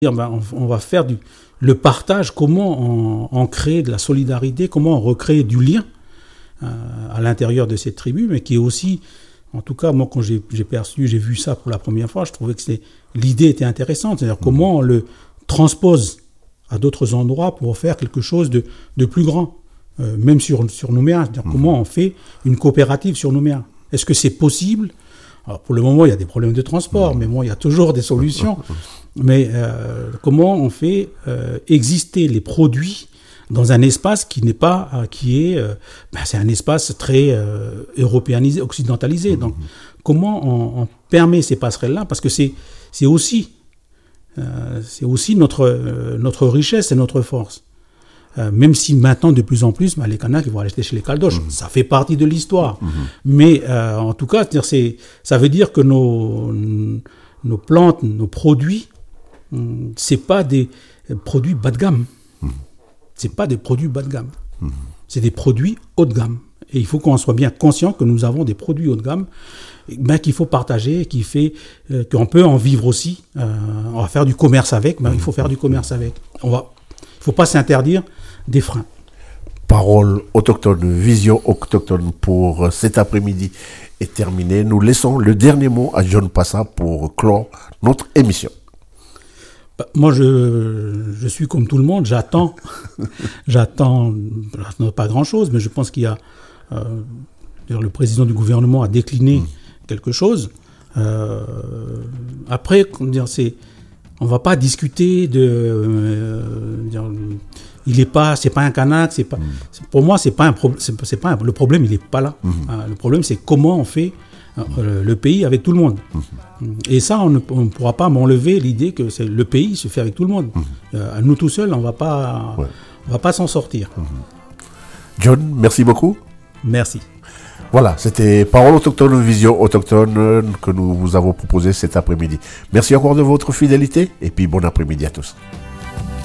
On va faire le partage, comment on crée de la solidarité, comment on recrée du lien à l'intérieur de cette tribu, mais qui est aussi, en tout cas, moi, quand j'ai vu ça pour la première fois, je trouvais que l'idée était intéressante. C'est-à-dire comment on le transpose à d'autres endroits pour faire quelque chose de plus grand, même sur Nouméa. C'est-à-dire comment on fait une coopérative sur Nouméa. Est-ce que c'est possible ? Alors, pour le moment, il y a des problèmes de transport, mais bon, il y a toujours des solutions. Mais comment on fait exister les produits dans un espace qui n'est pas, c'est un espace très européanisé, occidentalisé. Donc, comment on permet ces passerelles-là ? Parce que c'est aussi notre richesse et notre force. Même si maintenant, de plus en plus, les Kanaks vont acheter chez les Caldoches. Ça fait partie de l'histoire. Mais en tout cas, ça veut dire que nos plantes, nos produits, c'est pas des produits bas de gamme. C'est pas des produits bas de gamme. C'est des produits haut de gamme. Et il faut qu'on soit bien conscient que nous avons des produits haut de gamme qu'il faut partager, qu'on peut en vivre aussi. On va faire du commerce avec, il faut faire du commerce avec. Il ne faut pas s'interdire des freins. Parole autochtone, vision autochtone pour cet après-midi est terminée. Nous laissons le dernier mot à John Passa pour clore notre émission. Moi, je suis comme tout le monde, j'attends pas grand-chose, mais je pense qu'il y a... le président du gouvernement a décliné quelque chose. Après, on ne va pas discuter c'est pas un Kanak, pour moi, le problème, il n'est pas là. Le problème, c'est comment on fait le pays avec tout le monde. Et ça, on ne pourra pas m'enlever l'idée que le pays se fait avec tout le monde. À nous tout seuls, on va pas s'en sortir. John, merci beaucoup. Merci. Voilà, c'était Parole autochtone, vision autochtone que nous vous avons proposé cet après-midi. Merci encore de votre fidélité et puis bon après-midi à tous.